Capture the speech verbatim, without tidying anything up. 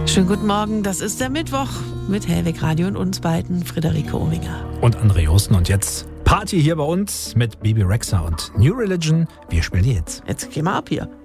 Schönen guten Morgen, das ist der Mittwoch mit Hellweg Radio und uns beiden, Friederike Ominger. Und André Josten. Und jetzt Party hier bei uns mit Bebe Rexha und New Religion. Wir spielen die Hits. Jetzt gehen wir ab hier.